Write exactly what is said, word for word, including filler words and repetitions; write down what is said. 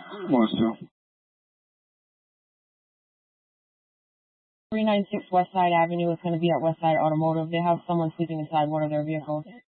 Morrisville. three ninety-six West Side Avenue is going to be at West Side Automotive. They have someone sleeping inside one of their vehicles.